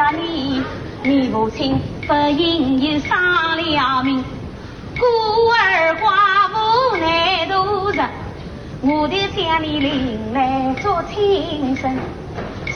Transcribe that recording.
呀你母亲不应有丧了命，孤儿寡妇难度日，我的乡里邻来做亲生，